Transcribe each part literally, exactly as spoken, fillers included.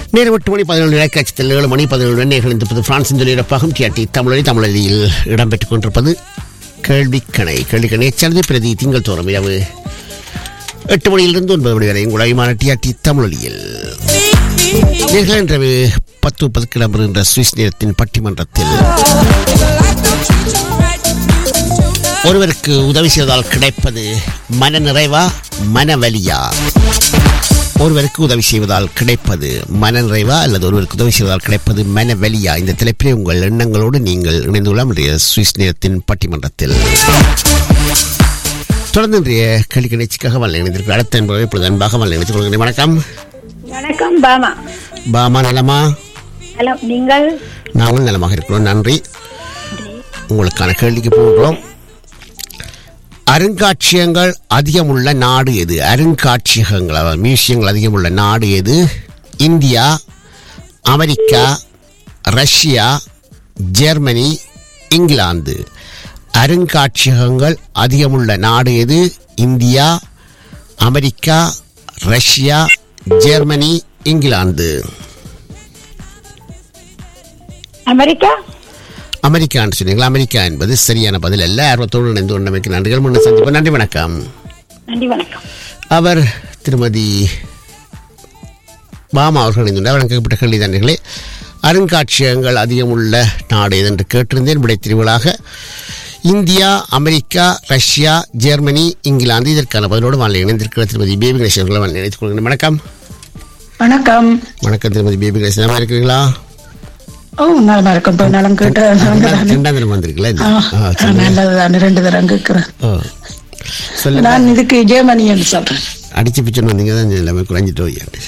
நேரம் எட்டு மணி பதினேழு இலக்காட்சியில் ஏழு மணி பதினேழு எண்ணெய்கள் இருப்பது பிரான்சின் தொழிலப்பாகும் டிஆர்டி தமிழொலி தமிழொலியில் இடம்பெற்றுக் கொண்டிருப்பது கேள்விக்கணை. கேள்விக்கணை சேர்ந்து பிரதி திங்கள் தோறும் இரவு எட்டு மணியிலிருந்து ஒன்பது மணி வரை உலகமான டிஆர்டி தமிழொலியில் நேர்கள் இன்று பத்து முப்பதுக்கு இடம்பெறுகின்ற சுவிஸ் நேரத்தின் பட்டிமன்றத்தில் ஒருவருக்கு உதவி செய்வதால் கிடைப்பது மன நிறைவா மனவலியா? ஒருவருக்கு உதவி செய்வதால் கிடைப்பது மன நிறைவா அல்லது ஒருவருக்கு உதவி செய்வதால் கிடைப்பது மனவலியா? இந்த தலைப்பிலே உங்கள் எண்ணங்களோடு நீங்கள் இணைந்துள்ளோம் இன்றைய சுவிஸ் நேரத்தின் பட்டிமன்றத்தில். தொடர்ந்து இன்றைய கேள்வி நிகழ்ச்சிக்காக வல்ல இணைந்திருக்கிற அடுத்த என்பதை இப்பொழுது அன்பாக வல்ல இணைத்துக் கொள்கிறேன். வணக்கம். வணக்கம் பாமா. பாமா நலமா? நலம். நீங்கள்? நாங்களும் நலமாக இருக்கிறோம், நன்றி. உங்களுக்கான கேள்விக்கு போகிறோம். அருங்காட்சியகங்கள் அதிகமுள்ள நாடு எது? அருங்காட்சியகங்கள் அதாவது மியூசியங்கள் அதிகமுள்ள நாடு எது? India, America, Russia, Germany, England. அருங்காட்சியகங்கள் அதிகமுள்ள நாடு எது? India, America, Russia, Germany, England. America. அமெரிக்கான்னு சொன்னீங்களா? அமெரிக்கா என்பது சரியான பதில் அல்ல. ஆர்வத்தோடு இணைந்து கொண்டமைக்கு நன்றிகள். முன்ன சந்திப்போம். நன்றி, வணக்கம். நன்றி, வணக்கம். அவர் திருமதி பாமா அவர்கள் இணைந்துள்ளார். வழங்கப்பட்ட கேள்வி தானே. அருங்காட்சியகங்கள் அதிகமுள்ள நாடு என்று கேட்டிருந்தேன். விடை தெரிவுகளாக India, America, Russia, Germany, England. இதற்கான பதிலோடு வாழ இணைந்திருக்கிற திருமதி பேபி கணேசன் அவர்களை வாழ இணைத்துக் கொள்கிறேன். வணக்கம். வணக்கம். வணக்கம் திருமதி பேபி கணேசன். நல்லா இருக்கிறீங்களா? ஓ, நல்லா இருக்கும். நலம் கேட்டு ரெண்டாம் தினம் வந்திருக்கீங்களா? நல்லதுதான். ரெண்டு தரம் கேட்கிறேன். நான் இதுக்கு ஜெர்மனி என்று சொல்றேன். அடிச்சு பிச்சுன்னு வந்தீங்க தான் எல்லாமே குறைஞ்சிட்டு வைக்க.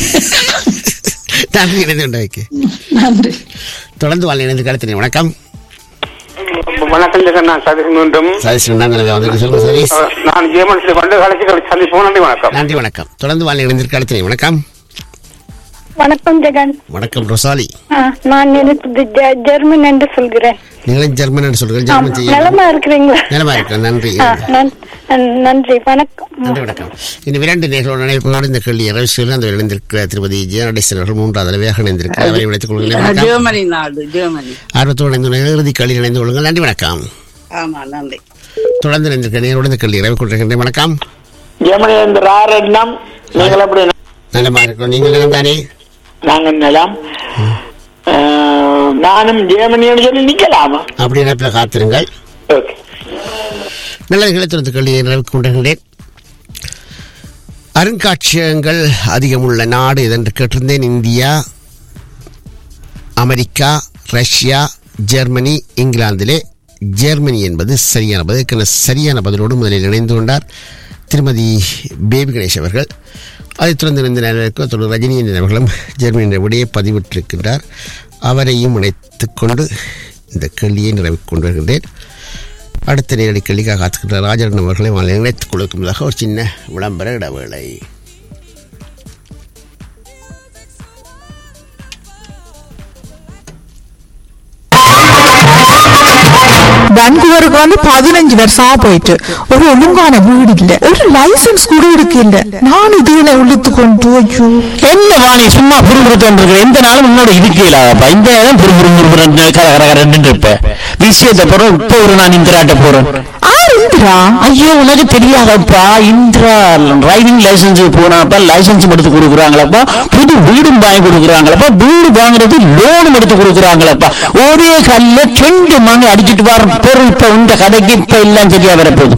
நன்றி, இணைந்து வைக்க நன்றி. தொடர்ந்து வாழ் இணைந்து கடத்தினேன். வணக்கம். வணக்கம். நான் சதீஷ் மீண்டும் சதீஷ் சொல்லுங்க சதீஷ். நான் ஜெர்மனியில் கொண்டு கலைச்சி சந்திப்போம். நன்றி, வணக்கம். நன்றி, வணக்கம். தொடர்ந்து வாழ் இணைந்து கடத்தினேன். வணக்கம். வணக்கம் ஜெகன். வணக்கம் ரொசாலி. நான் ஜெர்மன் என்று சொல்கிறேன். நீங்களும் ஜெர்மன் என்று சொல்கிறேன். ஜெர்மன் செய்ய நலமா இருக்கிறீங்களா? நலமா இருக்கிறேன், நன்றி. நன்றி, வணக்கம். நன்றி, வணக்கம். இந்த இரண்டு நேர்களோட நினைப்புகளோடு இந்த கேள்வி அரசியல் அந்த இணைந்திருக்கிற திருமதி ஜெயநடேசன் அவர்கள் மூன்றாவது தடவையாக இணைந்திருக்கிறார். அவரை இணைத்துக் கொள்கிறேன். ஜெர்மனி நாடு, ஜெர்மனி. ஆர்வத்தோடு இணைந்து இறுதி கேள்வி இணைந்து கொள்ளுங்கள். நன்றி, வணக்கம். ஆமா, நன்றி. தொடர்ந்து இணைந்திருக்கிற நேரோடு இந்த கேள்வி இரவு கொண்டிருக்கின்றேன். வணக்கம். ஜெர்மனி நீங்கள் எப்படி? நலமா இருக்கிறோம். நீங்கள் நலம் தானே? நாங்கள் நலம். நானும் ஜெர்மனின்னு சொல்லி நிக்கலாமா? அப்படி நினைப்பில் காத்திருங்கள். நல்ல நிகழ்ச்சி கேள்வியை நிறைவு கொண்டிருக்கின்றேன். அருங்காட்சியகங்கள் அதிகமுள்ள நாடு எதென்று கேட்டிருந்தேன். India, America, Russia, Germany, இங்கிலாந்திலே Germany என்பது சரியான பதில். சரியான பதிலோடு முதலில் இணைந்து கொண்டார் திருமதி பேபி கணேஷ் அவர்கள். அதைத் தொடர்ந்து இணைந்த நேரத்தில் தொடர் ரஜினி அவர்களும் ஜெர்மனியின் விடையை பதிவிட்டிருக்கின்றார். அவரையும் இணைத்துக் கொண்டு இந்த கேள்வியை நிறைவு கொண்டு வருகின்றேன். அடுத்த நேரடி கேள்விக்காக காத்துக்கின்ற ராஜரன் அவர்களை இணைத்துக் கொள்வதற்கு ஒரு சின்ன விளம்பர இடைவேளை. வான்கூவருக்கு வந்து பதினஞ்சு வருஷம் போயிட்டு ஒரு ஒழுங்கான வீடு இல்ல, ஒரு லைசன்ஸ் கூட இருக்கு இல்ல. நான் இதுல உள்ளுத்து கொண்டு என்ன வாணி சும்மா புரிபுறுத்தன் எந்த நாளும் முன்னோட இருக்கலாப்பா. இந்த நேரம் புரிபுறுபுறு கரகரன்னு இருப்ப விஷயத்தை போறோம். இப்ப ஒரு நான் இந்திராட்ட போறேன். இந்திரா? ஐயோ, உனக்கு தெரியாதப்பா. இந்திரா டிரைவிங் லைசன்ஸ் போனாப்பா லைசன்ஸ் எடுத்து கொடுக்குறாங்களப்பா. புது வீடும் வாங்கி கொடுக்குறாங்களப்பா. வீடு வாங்குறது லோனும் எடுத்து கொடுக்குறாங்களப்பா. ஒரே கல்ல ரெண்டு மணி அடிச்சுட்டு வர பொருள் இப்ப இந்த கதைக்கு இப்ப எல்லாம் சரியா வரப்போகுது.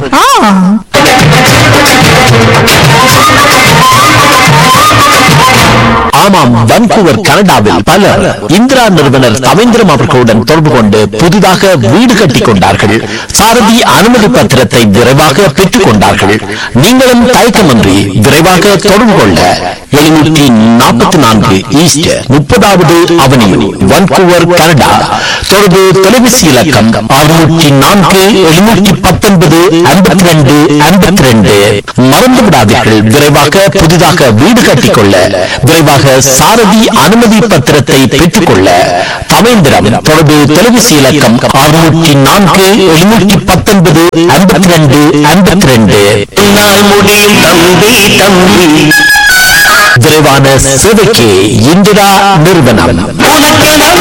ஆமாம், வான்கூவர் கனடாவில் பலர் இந்திரா நிறுவனர் ரவீந்திரம் அவர்களுடன் தொடர்பு கொண்டு புதிதாக வீடு கட்டிக் கொண்டார்கள். சாரதி அனுமதி பத்திரத்தை விரைவாக பெற்றுக் கொண்டார்கள். நீங்களும் தயக்கமின்றி விரைவாக தொடர்பு கொள்ள எழுநூற்றி நாற்பத்தி நான்கு ஈஸ்ட் முப்பதாவது அவனியூ, வான்கூவர் கனடா. தொடர்பு தொலைபேசி இலக்கம் அறுநூற்றி நான்கு எழுநூற்றி பத்தொன்பது ஐம்பத்தி ரெண்டு ஐம்பத்தி ரெண்டு. மறந்து விடாதீர்கள், விரைவாக புதிதாக வீடு கட்டிக்கொள்ள விரைவாக சாரதி அனுமதி பத்திரத்தை பெற்றுக்கொள்ள தவேந்திரம். தொடர்பு தொலைபேசி இலக்கம் அறுநூற்றி நான்கு எழுநூற்றி பத்தொன்பது ஐம்பத்தி ரெண்டு ஐம்பத்தி ரெண்டு. முடியும் தம்பி தம்பி விரைவான சேவைக்கு இந்திரா நிறுவனம்.